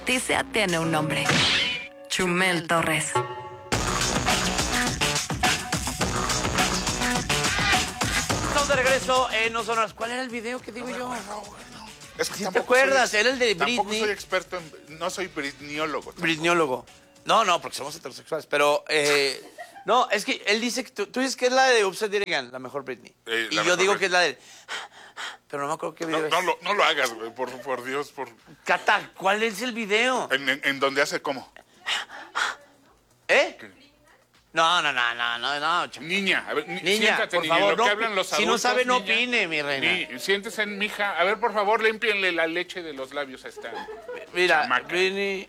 Tisea tiene un nombre. Chumel Torres. Estamos de regreso en No Sonoras. ¿Cuál era el video que digo yo? Es que ¿Sí te acuerdas? Era el de Tampoco Britney. soy experto en... No soy britniólogo. Britniólogo. No, porque somos heterosexuales. Pero, no, es que él dice que tú dices que es la de Upside Down Again, la mejor Britney. Y yo digo que es la de... Pero no me acuerdo qué video es. No lo hagas, güey, por Dios. Cata, ¿cuál es el video? En donde hace como... ¿Eh? No. Niña, a ver, Niña, siéntate, por niña. favor, En lo no, que hablan los si adultos, no sabe, no niña. opine, mi reina. Siéntese, mija. A ver, por favor, límpienle la leche de los labios a esta Mira, chamaca. Britney,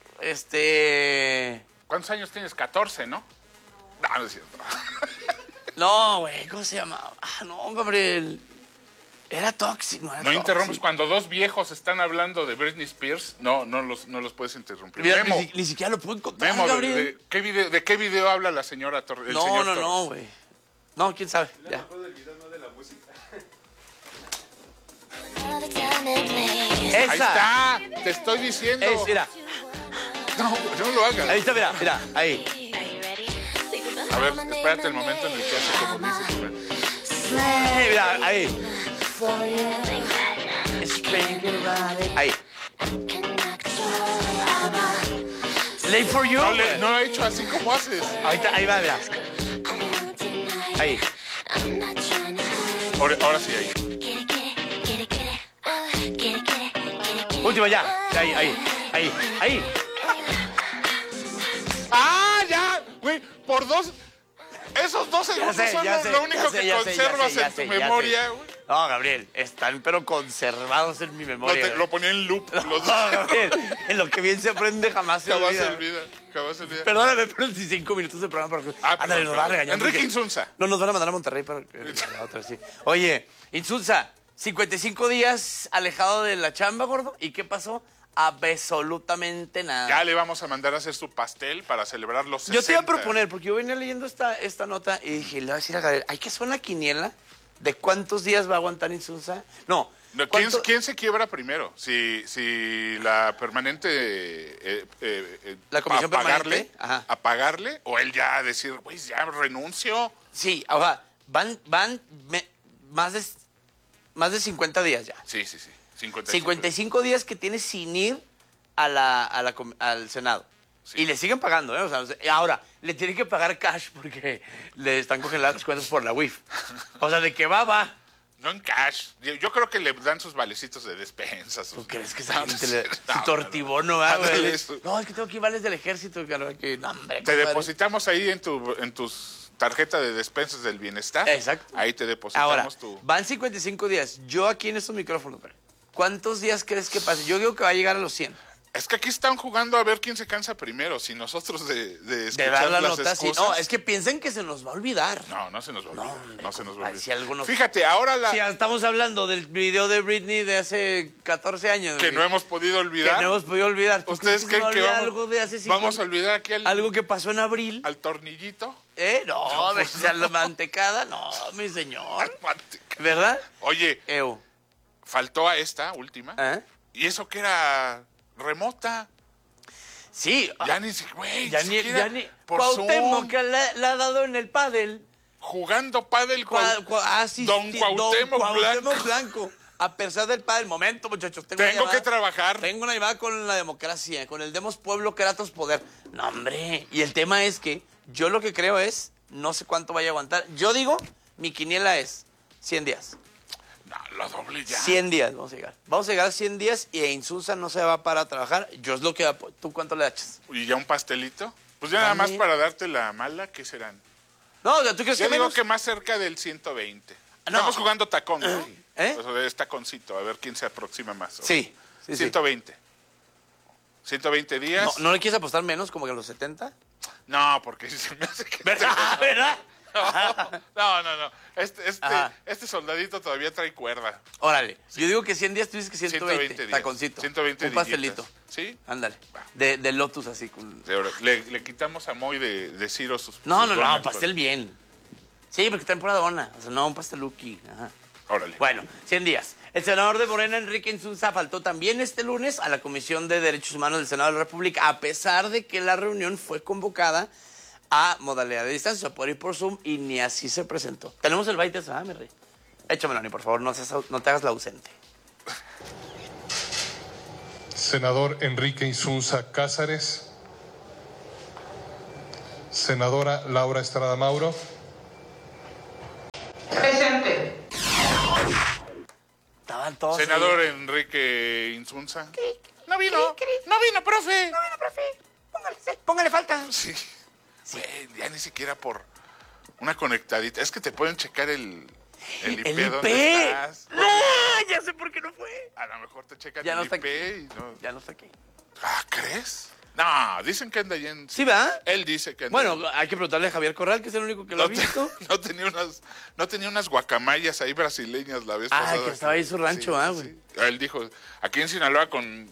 ¿Cuántos años tienes? 14, ¿no? No es cierto. No, güey, ¿cómo se llama? No, Gabriel. Era tóxico, No interrumpes cuando dos viejos están hablando de Britney Spears. No los puedes interrumpir. Mira, Memo, ni siquiera lo puedo encontrar, Memo, Gabriel. ¿de qué video habla la señora Torres? No, güey. No, quién sabe. Ya. Ahí está, te estoy diciendo. Mira. No lo hagas. Ahí está, mira, ahí. A ver, espérate el momento en el que hace como dice. Mira, ahí. Ahí. Late for you. No lo he hecho así como haces. Ahí va, mira. Ahí. Ahora sí, ahí. Última ya. Ahí. ¡Ah, ya! Güey, por dos... Esos 2 segundos son lo único que conservas en tu memoria, güey. No, Gabriel, están pero conservados en mi memoria. Lo ponía en loop. No, Gabriel, en lo que bien se aprende jamás se olvida. Jamás se olvida. Perdóname, pero 5 minutos de programa. Ándale, nos va a regañar. Enrique Insunza. No, nos van a mandar a Monterrey para la otra, sí. Oye, Insunza, 55 días alejado de la chamba, gordo. ¿Y qué pasó? Absolutamente nada. Ya le vamos a mandar a hacer su pastel para celebrar los 60. Yo te iba a proponer, porque yo venía leyendo esta nota y dije, le voy a decir a Gabriel, hay que hacer una quiniela de cuántos días va a aguantar Insunza. No. ¿Quién se quiebra primero? Si la permanente... la comisión permanente. A pagarle, o él ya decir, güey, ya renuncio. Sí, o sea, van más de 50 días ya. Sí. 55 días que tiene sin ir al Senado. Sí. Y le siguen pagando, ¿eh? O sea, ahora, le tienen que pagar cash porque le están congeladas las cuentas por la WIF. O sea, de que va. No en cash. Yo creo que le dan sus valecitos de despensas. ¿Tú crees que esa gente su tortibono, güey? No, es que tengo aquí vales del ejército. No, hombre, te depositamos ahí en tus tarjeta de despensas del bienestar. Exacto. Ahí te depositamos ahora, van 55 días. Yo aquí en estos micrófonos, ¿cuántos días crees que pase? Yo digo que va a llegar a los 100. Es que aquí están jugando a ver quién se cansa primero, si nosotros de escuchar dar la las nota, excusas. sí. No, es que piensen que se nos va a olvidar. No se nos va a olvidar. No se nos va a olvidar. Si algunos... Fíjate, ahora Si estamos hablando del video de Britney de hace 14 años. Que no hemos podido olvidar. ¿Ustedes creen que vamos a olvidar aquí algo que pasó en abril? ¿Al tornillito? No, la mantecada, no, mi señor. ¿Verdad? Oye, faltó a esta última. ¿Y eso que era remota? Sí. Ya ni por Cuauhtémoc, que le ha dado en el pádel. Jugando pádel con Don Cuauhtémoc Blanco. A pesar del pádel, momento, muchachos. Tengo que trabajar. Tengo una llamada con la democracia, con el Demos Pueblo, Kratos Poder. No, hombre. Y el tema es que yo lo que creo es, no sé cuánto vaya a aguantar. Yo digo, mi quiniela es 100 días. No, lo doble ya. 100 días vamos a llegar. Vamos a llegar a 100 días y Insunza no se va para trabajar. Yo es lo que... ¿Tú cuánto le echas? ¿Y ya un pastelito? Pues ya nada más para darte la mala, ¿qué serán? No, ¿tú crees que yo digo menos? que más cerca del 120. No. Estamos jugando tacón, ¿no? Pues es taconcito, a ver quién se aproxima más. Sí. 120. 120 días. ¿No le quieres apostar menos, como que a los 70? No, porque se me hace que... ¿Verdad? No. Este soldadito todavía trae cuerda. Órale. Sí. Yo digo que 100 días, tú dices que 120 días. Taconcito. 120 un pastelito. ¿Sí? Ándale. De Lotus así. Le quitamos a Moy de Ciro sus... No, pastel bien. Sí, porque temporada buena. O sea, no, un pasteluki. Ajá. Órale. Bueno, 100 días. El senador de Morena, Enrique Insunza, faltó también este lunes a la Comisión de Derechos Humanos del Senado de la República, a pesar de que la reunión fue convocada a modalidad de distancia, o sea, por ir por Zoom, y ni así se presentó. Tenemos el baile, mi rey. Échamelo, ni por favor, no te hagas la ausente. Senador Enrique Insunza Cázares. Senadora Laura Estrada Mauro. Presente. Estaban todos. Senador ahí. Enrique Insunza. No vino, no vino, profe. No, profe. Póngale falta. Sí. Güey, ya ni siquiera por una conectadita. Es que te pueden checar el IP IP. donde estás. No, ya sé por qué no fue. A lo mejor te checan Ya no el está IP aquí. y no. Ya no está aquí. Ah, ¿crees? No, dicen que anda allá en... ¿Sí, va? Él dice que anda Bueno, hay que preguntarle a Javier Corral, que es el único que lo ha visto. no tenía unas guacamayas ahí brasileñas la vez pasada. Que estaba ahí su rancho, güey. Sí. Él dijo, aquí en Sinaloa con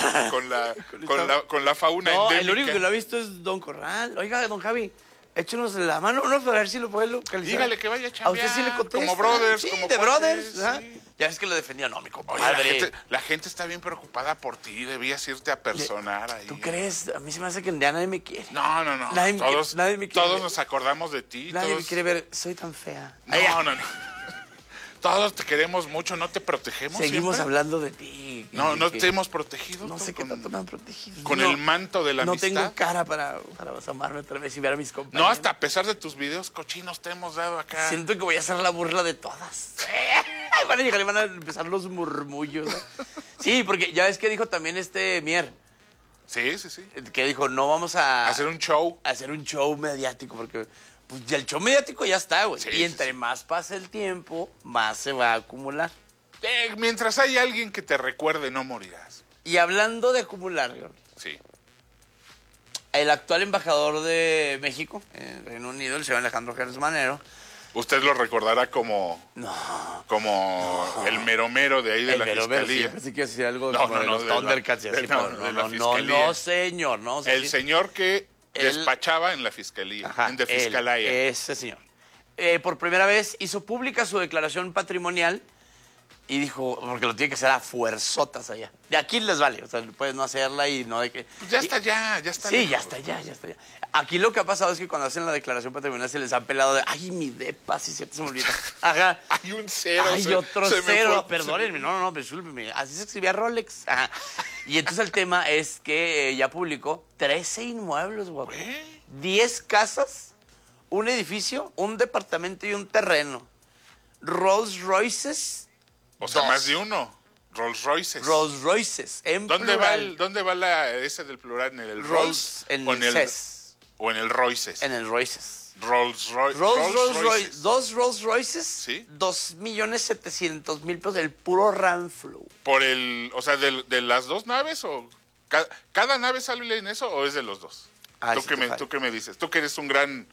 la fauna No, endémica. el único que lo ha visto es don Corral. Oiga, don Javi, échenos la mano, unos para ver si lo puede localizar. Dígale que vaya a A chambear. usted sí le contesta. Como brothers, Sí, como de cuates, brothers. Ajá. sí. Ya ves que lo defendía, no, mi Oye, compadre. la gente está bien preocupada por ti. Debías irte a personar ahí. ¿Tú crees? A mí se me hace que ya nadie me quiere. No. Nadie me quiere Todos ver. nos acordamos de ti. Nadie me todos... quiere ver. Soy tan fea. No. Todos te queremos mucho, ¿no te protegemos Seguimos siempre? hablando de ti. No Enrique. te hemos protegido. No sé qué tanto me han protegido. Con No, el manto de la no amistad. tengo cara para asomarme otra vez y ver a mis compañeros. No, hasta a pesar de tus videos cochinos te hemos dado acá. Siento que voy a hacer la burla de todas. Van a llegar y van a empezar los murmullos. ¿no? Sí, porque ya ves que dijo también Mier, Sí. que dijo, no vamos a Hacer un show. hacer un show mediático, porque pues, ya el show mediático ya está, güey. Sí, y entre más pase el tiempo, más se va a acumular. Mientras hay alguien que te recuerde, no morirás. Y hablando de acumular, güey, Sí. el actual embajador de México en Reino Unido, el señor Alejandro Gers Manero, Usted lo recordará como el meromero de ahí de la fiscalía. Pensé que iba a decir algo No, como no, de no, los de la- Thundercats y de- así, no, pero de la fiscalía. no, señor, no. O sea, El sí. señor que Él- despachaba en la fiscalía, Ajá, en de él, fiscalía. ese señor. Por primera vez hizo pública su declaración patrimonial y dijo, porque lo tiene que hacer a fuerzotas allá. De aquí les vale, o sea, puedes no hacerla y no de que... Pues ya está ya está. Sí, lejos. ya está ya. Aquí lo que ha pasado es que cuando hacen la declaración patrimonial se les ha pelado de, ay, mi depa, sí, cierto, se me olvida. Ajá. Hay un cero. Hay otro se me cero, fue. perdónenme, no, discúlpenme. Así se escribía Rolex. Ajá. Y entonces el tema es que ya publicó 13 inmuebles, guapo. ¿Qué? 10 casas, un edificio, un departamento y un terreno. Rolls Royces. O sea, dos. más de uno. Rolls Royces. Rolls Royces, en ¿Dónde plural. va la ese del plural? ¿En el Rolls, Rolls? en o el CES. O en el Royces. En el Royces. Rolls Royces. Rolls Royce, dos Rolls Royces, Sí. 2,700,000 pesos, el puro Ramflow. Por o sea, de las dos naves o cada nave sale en eso o es de los dos. Ay, ¿Tú, sí qué te falla. ¿Tú qué me dices? Tú que eres un gran...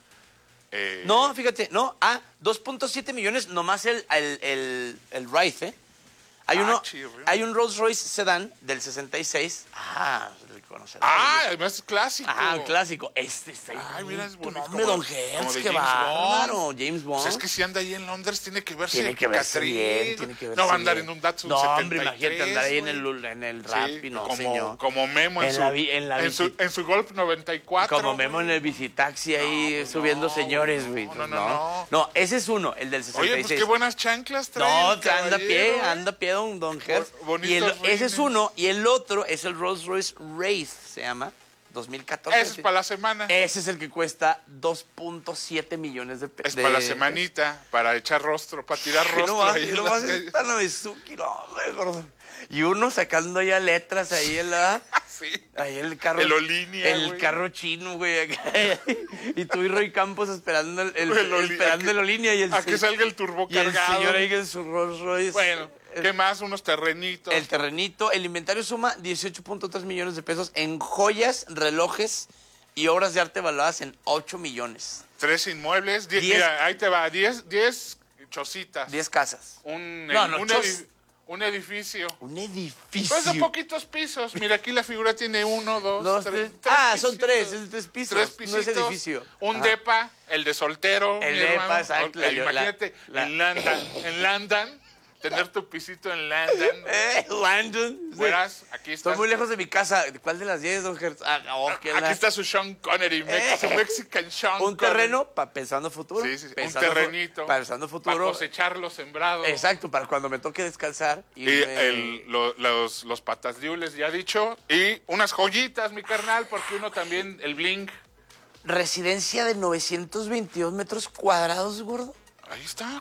No, fíjate, 2.7 millones, nomás el Wraith, ¿eh? chirrión. Hay un Rolls Royce Sedan del 66. El conocerás. Además es clásico. Un clásico. Este está Ay, mira, es tu bonito. nombre, don como Gers, de qué James bárbaro. Bond. James Bond. Pues es que si anda ahí en Londres tiene que verse Tiene que verse Catrín. bien, tiene que verse No va a andar bien. en un Datsun No, 73. hombre, imagínate andar ahí en güey. el Sí, Rappi, no, como, señor. como Memo En su Golf 94. Como Memo en el Visitaxi ahí subiendo señores, güey. No. Ese es uno, el del 66. Oye, pues qué buenas chanclas trae. No, el caballero, anda pie, don Gers. Bonitos Y ese rines. es uno, y el otro es el Rolls Royce Wraith, se llama, 2014. Ese es para la semana. Ese es el que cuesta 2.7 millones de pesos. Es para la semanita, para echar rostro, para tirar rostro. No más, ahí en no las más calles. está Noezuki, no, hombre, gordo. Y uno sacando ya letras ahí en la... Sí. Ahí el carro. El Olinia, El güey. carro chino, güey. acá. Y tú y Roy Campos esperando esperando el Olinia y el A que salga el turbo y el cargado. señor ahí en su Rolls Royce. Bueno, ¿qué más? Unos terrenitos. El terrenito, el inventario suma 18.3 millones de pesos en joyas, relojes y obras de arte valuadas en 8 millones. 3 inmuebles. 10. Mira, ahí te va. 10 chocitas. 10 casas. Un edificio. Un edificio. Pues de poquitos pisos. Mira, aquí la figura tiene 1, 2, Dos, 3. tres. Son tres, es 3 pisos. 3 pisitos. No es edificio. Un Ajá. depa, el de soltero. El mi depa, hermano. exacto, Imagínate, en London. tener tu pisito en Landon. Landon. Verás, aquí está. Estoy muy lejos de mi casa. ¿Cuál de las 10, don Gertz? Aquí está su Sean Connery, su Mexican Sean un Connery. terreno pensando futuro. Sí, un pensando terrenito. Pensando futuro. Para cosechar los sembrados. Exacto, para cuando me toque descansar. Y los patas diules, ya dicho. Y unas joyitas, mi carnal, porque uno también, el bling. Residencia de 922 metros cuadrados, gordo. Ahí está.